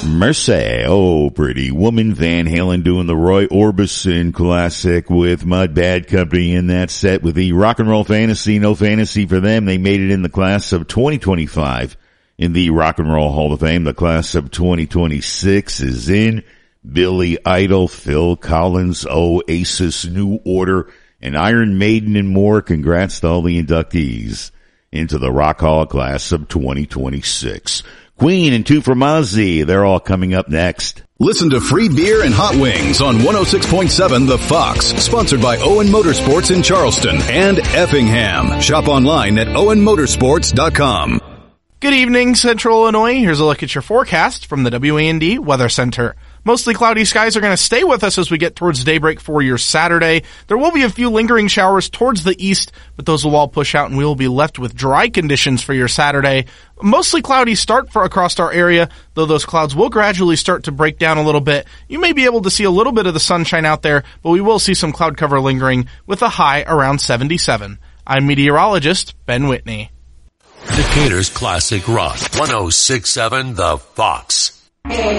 Mercy, oh pretty woman, Van Halen doing the Roy Orbison classic with Mud Bad Company in that set with the Rock and Roll Fantasy. No fantasy for them. They made it in the class of 2025 in the Rock and Roll Hall of Fame. The class of 2026 is in Billy Idol, Phil Collins, Oasis, New Order, and Iron Maiden and more. Congrats to all the inductees into the Rock Hall class of 2026. Queen and Two from Ozzy, they're all coming up next. Listen to Free Beer and Hot Wings on 106.7 The Fox, sponsored by Owen Motorsports in Charleston and Effingham. Shop online at owenmotorsports.com. Good evening, Central Illinois. Here's a look at your forecast from the WAND Weather Center. Mostly cloudy skies are going to stay with us as we get towards daybreak for your Saturday. There will be a few lingering showers towards the east, but those will all push out and we will be left with dry conditions for your Saturday. Mostly cloudy start for across our area, though those clouds will gradually start to break down a little bit. You may be able to see a little bit of the sunshine out there, but we will see some cloud cover lingering with a high around 77. I'm meteorologist Ben Whitney. Decatur's Classic Rock, 106.7 The Fox.